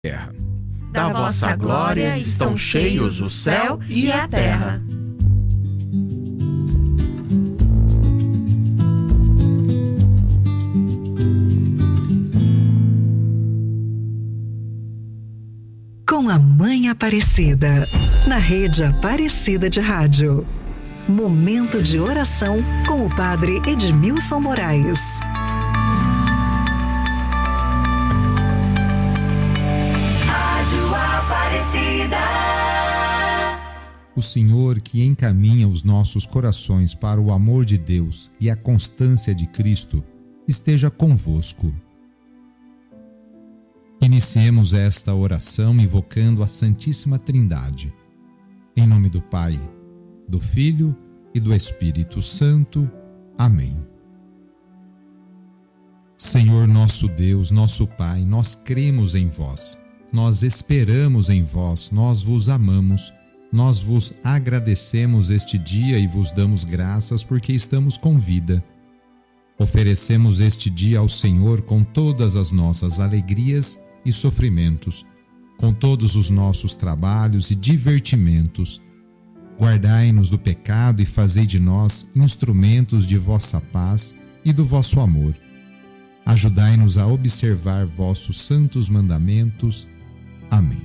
terra. Da vossa glória estão cheios o céu e a terra. Com a Mãe Aparecida, na Rede Aparecida de Rádio. Momento de oração com o Padre Edmilson Moraes. Rádio Aparecida. O Senhor que encaminha os nossos corações para o amor de Deus e a constância de Cristo, esteja convosco. Iniciemos esta oração invocando a Santíssima Trindade. Em nome do Pai, do Filho e do Espírito Santo. Amém. Senhor nosso Deus, nosso Pai, nós cremos em vós, nós esperamos em vós, nós vos amamos, nós vos agradecemos este dia e vos damos graças porque estamos com vida. Oferecemos este dia ao Senhor com todas as nossas alegrias e sofrimentos, com todos os nossos trabalhos e divertimentos. Guardai-nos do pecado e fazei de nós instrumentos de vossa paz e do vosso amor. Ajudai-nos a observar vossos santos mandamentos. Amém.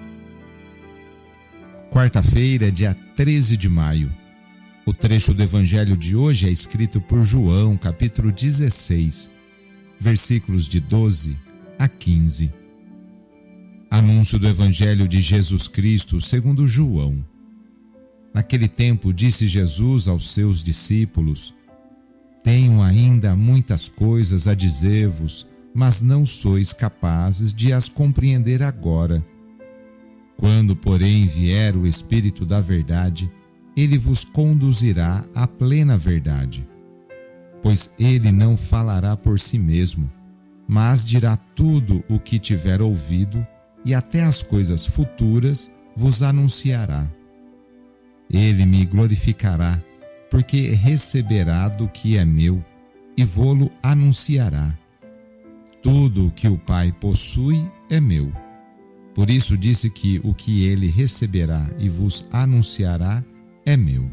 Quarta-feira, dia 13 de maio. O trecho do Evangelho de hoje é escrito por João, capítulo 16, versículos de 12 a 15. Anúncio do Evangelho de Jesus Cristo segundo João. Naquele tempo disse Jesus aos seus discípulos: Tenho ainda muitas coisas a dizer-vos, mas não sois capazes de as compreender agora. Quando, porém, vier o Espírito da verdade, ele vos conduzirá à plena verdade. Pois ele não falará por si mesmo, mas dirá tudo o que tiver ouvido, e até as coisas futuras vos anunciará. Ele me glorificará, porque receberá do que é meu, e vô-lo anunciará. Tudo o que o Pai possui é meu. Por isso disse que o que ele receberá e vos anunciará é meu.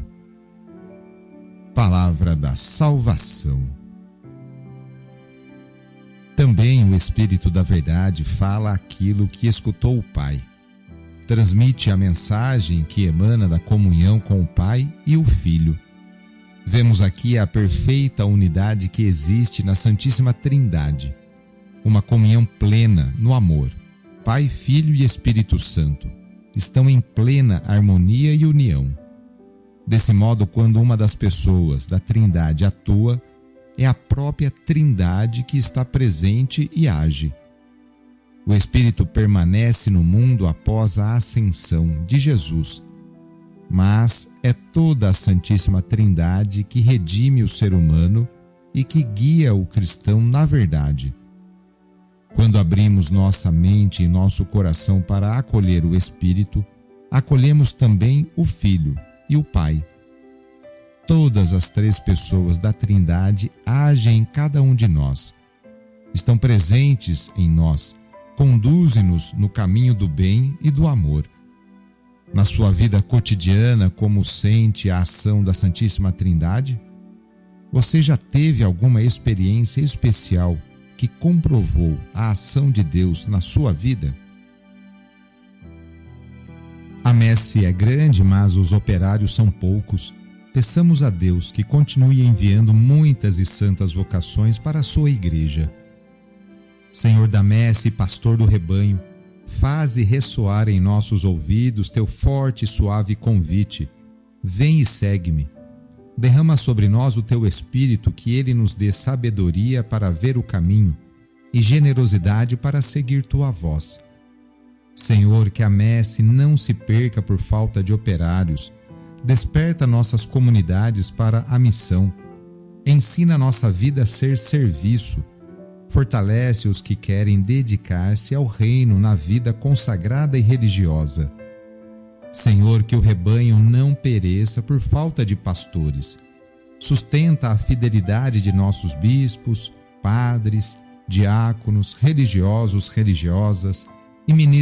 Palavra da salvação. Também o Espírito da Verdade fala aquilo que escutou o Pai. Transmite a mensagem que emana da comunhão com o Pai e o Filho. Vemos aqui a perfeita unidade que existe na Santíssima Trindade. Uma comunhão plena no amor. Pai, Filho e Espírito Santo estão em plena harmonia e união. Desse modo, quando uma das pessoas da Trindade atua, é a própria Trindade que está presente e age. O Espírito permanece no mundo após a ascensão de Jesus, mas é toda a Santíssima Trindade que redime o ser humano e que guia o cristão na verdade. Quando abrimos nossa mente e nosso coração para acolher o Espírito, acolhemos também o Filho e o Pai. Todas as três pessoas da Trindade agem em cada um de nós. Estão presentes em nós, conduzem-nos no caminho do bem e do amor. Na sua vida cotidiana, como sente a ação da Santíssima Trindade? Você já teve alguma experiência especial que comprovou a ação de Deus na sua vida? A messe é grande, mas os operários são poucos. Peçamos a Deus que continue enviando muitas e santas vocações para a sua igreja. Senhor da messe e pastor do rebanho, faze ressoar em nossos ouvidos teu forte e suave convite. Vem e segue-me. Derrama sobre nós o teu Espírito, que ele nos dê sabedoria para ver o caminho e generosidade para seguir tua voz. Senhor, que a messe não se perca por falta de operários. Desperta nossas comunidades para a missão. Ensina nossa vida a ser serviço. Fortalece os que querem dedicar-se ao reino na vida consagrada e religiosa. Senhor, que o rebanho não pereça por falta de pastores. Sustenta a fidelidade de nossos bispos, padres, diáconos, religiosos, religiosas, e ministra